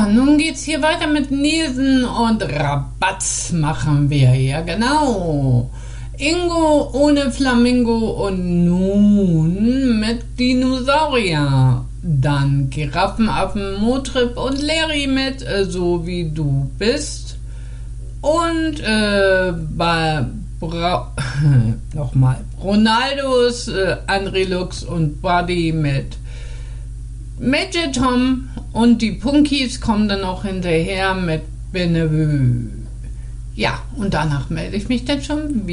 nun geht's hier weiter mit Nielsen und Rabatz machen wir hier, genau. Ingo ohne Flamingo und nun mit Dinosaurier. Dann Giraffenaffen, Motrip und Larry mit So wie du bist. Und nochmal Ronaldos, Andrelux und Buddy mit Major Tom und die Punkies kommen dann auch hinterher mit Benevue. Ja, und danach melde ich mich dann schon wieder.